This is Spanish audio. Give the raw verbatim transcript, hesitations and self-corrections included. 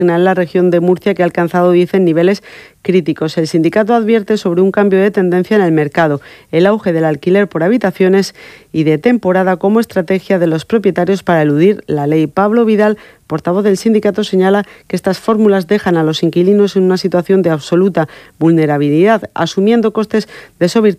en la región de Murcia, que ha alcanzado, dicen, niveles críticos. El sindicato advierte sobre un cambio de tendencia en el mercado, el auge del alquiler por habitaciones y de temporada como estrategia de los propietarios para eludir la ley. Pablo Vidal, portavoz del sindicato, señala que estas fórmulas dejan a los inquilinos en una situación de absoluta vulnerabilidad, asumiendo costes desorbitados